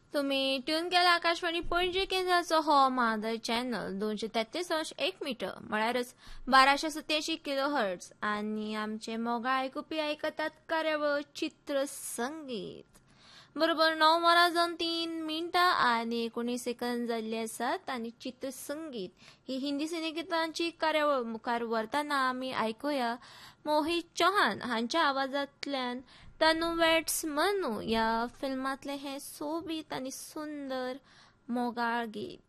तुम्ही ट्यून केला आकाशवाणी पणजी केंद्राचो हो मादर चॅनल 233.1 मीटर म्हळ्यारच 1287 किलो हर्ट्ज आणि आमचे मोगा आयकुपी आयकतात कार्यावळ चित्र संगीत बरोबर 9:03 आणि 19 सेकंद जाल्ले आसात आणि चित्र संगीत ही हिंदी सिनेगीतांची कार्यावळ मुखार व्हरतना आमी आयकुया मोहित चौहान हांच्या आवाजांतल्यान तनु वेट्स मनु या फिल्मातले हे सोबीत आणि सुंदर मोगाळ गीत.